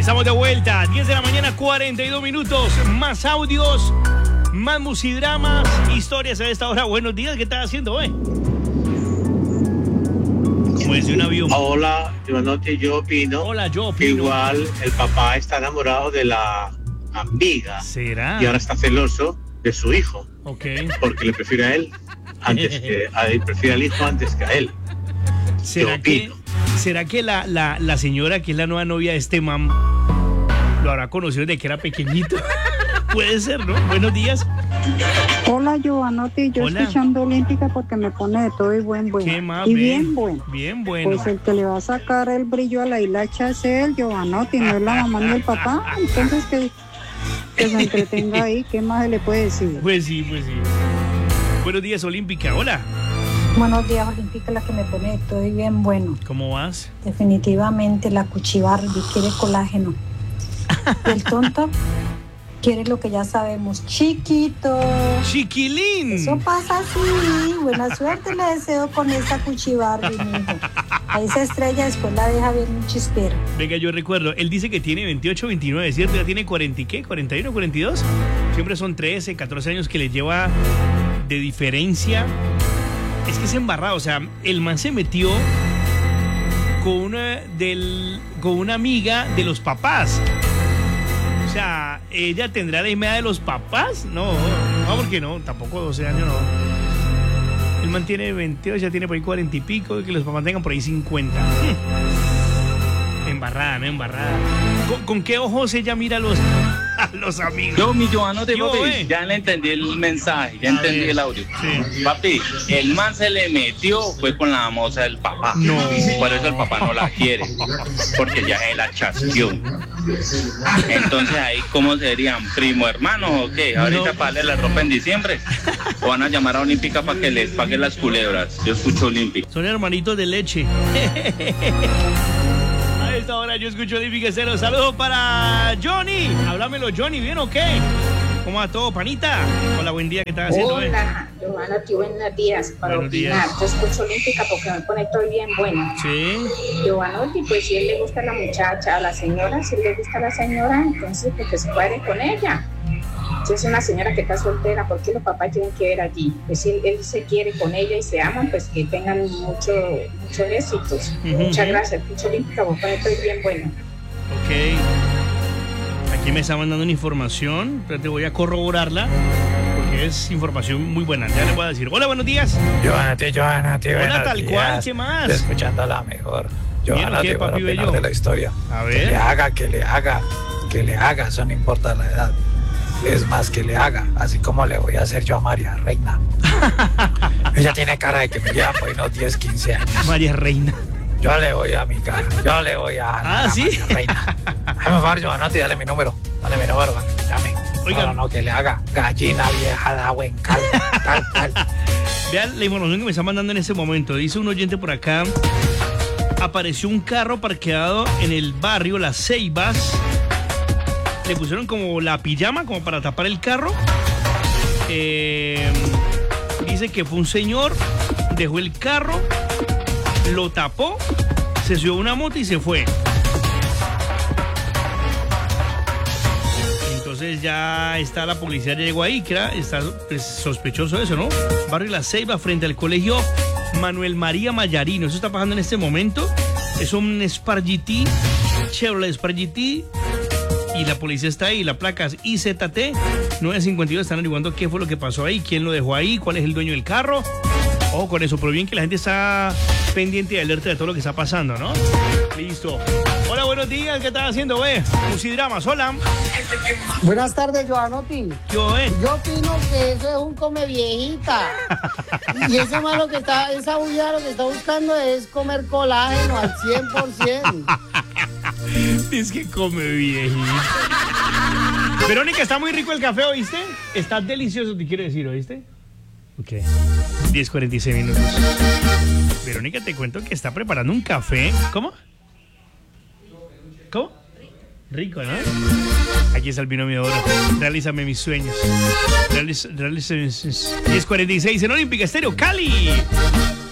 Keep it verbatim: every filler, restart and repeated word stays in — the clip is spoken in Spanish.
Estamos de vuelta, diez de la mañana, cuarenta y dos minutos. Más audios, más musidramas, historias a esta hora. Buenos días, ¿qué estás haciendo hoy? Como desde un avión. Hola, Ivanote, yo opino. Hola, yo opino. Que igual el papá está enamorado de la amiga. ¿Será? Y ahora está celoso de su hijo. Ok. Porque le prefiere a él antes que a él, prefiere al hijo antes que a él. ¿Será que, ¿será que la, la, la señora que es la nueva novia de este mam lo habrá conocido desde que era pequeñito? Puede ser, ¿no? Buenos días. Hola, Giovanotti, yo Hola. Escuchando Olímpica porque me pone de todo y buen bueno. ¿Qué más? Y bien, bien bueno. Bien bueno. Pues el que le va a sacar el brillo a la hilacha es él, Giovanotti, no es la mamá ni el papá. Entonces que, que se entretenga ahí, ¿qué más se le puede decir? Pues sí, pues sí. Buenos días, Olímpica. Hola. Buenos días, Olímpica, la que me pone de todo y bien bueno. ¿Cómo vas? Definitivamente la cuchibarbi quiere colágeno. Y el tonto quiere lo que ya sabemos, chiquito. ¡Chiquilín! Eso pasa así. Buena suerte le deseo con esta cuchibarbi, mijo. A esa estrella después la deja bien un chispero. Venga, yo recuerdo, él dice que tiene veintiocho, veintinueve, ¿cierto? Ya tiene cuarenta y qué, cuarenta y uno, cuarenta y dos. Siempre son trece, catorce años que le lleva de diferencia. Es que es embarrado, o sea, el man se metió con una, del, con una amiga de los papás. O sea, ¿ella tendrá la edad de los papás? No, no, porque no, tampoco doce años, no. El man tiene veintiocho, ya tiene por ahí cuarenta y pico, y que los papás tengan por ahí cincuenta. Embarrada, ¿no? Embarrada. ¿Con, con qué ojos ella mira a los, a los amigos? Yo, mi Giovanotti, Yo, papi, eh. ya le entendí el mensaje, ya A entendí ver. el audio. Sí. Papi, el man se le metió, fue con la moza del papá. No. Por eso el papá no la quiere, porque ya se la chasqueó. Entonces ahí, ¿cómo serían? ¿Primo hermanos o qué? ¿Ahorita No. para darle la ropa en diciembre? ¿O van a llamar a Olímpica para que les pague las culebras? Yo escucho Olímpica. Son hermanitos de leche. A esta hora yo escucho Olímpica Cero. Saludos para Johnny. Háblamelo, Johnny, ¿bien o qué? ¿Cómo va todo, panita? Hola, buen día, ¿qué estás haciendo? eh? Hola, Giovanotti, buenos días. Para Buenos opinar, días. yo escucho Olímpica porque me pone todo bien bueno. Sí. Giovanotti, pues si él le gusta a la muchacha, a la señora, si él le gusta a la señora, entonces pues que se cuadre con ella. Si es una señora que está soltera, ¿por qué los papás tienen que ver allí? Pues si él, él se quiere con ella y se aman, pues que tengan mucho, muchos éxitos. Ujú. Muchas gracias, escucho Olímpica porque me pone todo bien bueno. Ok. Aquí me está mandando una información, pero te voy a corroborarla porque es información muy buena. Ya le voy a decir. Hola, buenos días. Giovanotti, Giovanotti, Hola, buenos tal días. cuál, ¿qué más? Escuchando la mejor. ¿Bien o Giovanotti, qué, para papi opinar bello? de la historia. A Que le ver. haga, que le haga, que le haga, eso no importa la edad. Es más, que le haga, así como le voy a hacer yo a María Reina. Ella tiene cara de que me lleva por unos diez, quince años. María Reina. Yo le voy a mi cara, yo le voy a, Ah, a ¿sí? María Reina. Hazme un favor, Giovanotti, dale mi número. Dale mi número, para que me llame. Oigan. No, no, no, que le haga. Gallina vieja de agua en cal, tal, tal. Vean la información que me está mandando en este momento. Dice un oyente por acá. Apareció un carro parqueado en el barrio Las Ceibas. Le pusieron como la pijama, como para tapar el carro. Eh, dice que fue un señor, dejó el carro, lo tapó, se subió a una moto y se fue. Entonces ya está la policía, ya llegó ahí, que era, está pues, sospechoso eso, ¿no? Barrio La Ceiba, frente al colegio Manuel María Mayarino. Eso está pasando en este momento. Es un Spark G T, Chevrolet Spark G T. Y la policía está ahí, la placa es I Z T nueve cincuenta y dos. Están averiguando qué fue lo que pasó ahí, quién lo dejó ahí, cuál es el dueño del carro. Ojo con eso, pero bien que la gente está pendiente y alerta de todo lo que está pasando, ¿no? Listo. Hola, buenos días, ¿qué estás haciendo, ve? Musidramas, hola. Buenas tardes, Giovanotti. Yo, eh. Yo opino que eso es un come viejita. Y ese malo que está, esa bulla lo que está buscando es comer colágeno al cien por ciento. Es que come viejita. Verónica, está muy rico el café, ¿oíste? Está delicioso, te quiero decir, ¿oíste? Ok. diez cuarenta y seis minutos. Verónica, te cuento que está preparando un café. ¿Cómo? ¿Cómo? Rico, ¿no? Aquí está el binomio de oro. Realízame mis sueños. Realiz, realízame mis... diez cuarenta y seis en Olímpica Estéreo, Cali.